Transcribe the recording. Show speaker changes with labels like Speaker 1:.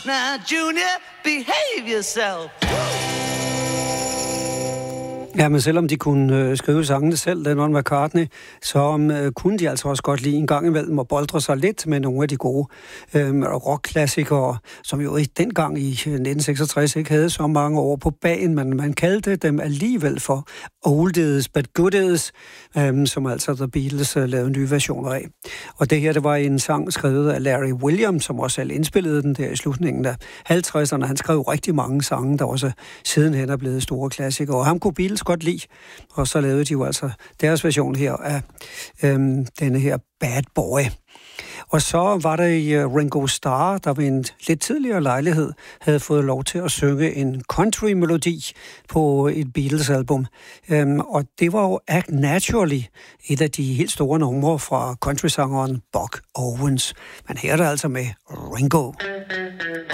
Speaker 1: now, Junior, behave yourself.
Speaker 2: Ja, men selvom de kunne skrive sangene selv, Lennon og McCartney, så kunne de altså også godt lide en gang imellem at boldre sig lidt med nogle af de gode rockklassikere, som jo dengang i 1966 ikke havde så mange år på bagen, men man kaldte dem alligevel for oldies but goodies, som altså The Beatles lavede nye versioner af. Og det her, det var en sang skrevet af Larry Williams, som også selv indspillede den der i slutningen af 50'erne. Han skrev rigtig mange sange, der også sidenhen er blevet store klassikere, og ham kunne Beatles godt lide, og så lavede de jo altså deres version her af denne her Bad Boy. Og så var der i Ringo Starr, der ved en lidt tidligere lejlighed havde fået lov til at synge en country-melodi på et Beatles-album. Og det var jo Act Naturally, et af de helt store numre fra countrysangeren Buck Owens. Men her er det altså med Ringo.